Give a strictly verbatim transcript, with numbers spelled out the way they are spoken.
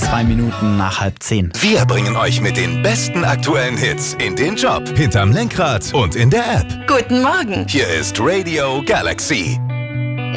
zwei Minuten nach halb zehn. Wir bringen euch mit den besten aktuellen Hits in den Job, hinterm Lenkrad und in der App. Guten Morgen. Hier ist Radio Galaxy.